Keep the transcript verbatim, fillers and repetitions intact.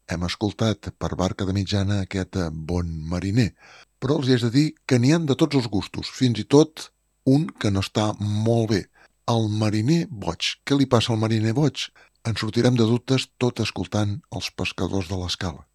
Hem escoltat per Barca de Mitjana aquest Bon Mariner, però els hi haig de dir que n'hi han de tots els gustos, fins i tot un que no està molt bé, el mariner boig. Què li passa al mariner boig? En sortirem de dubtes tot escoltant Els pescadors de l'Escala.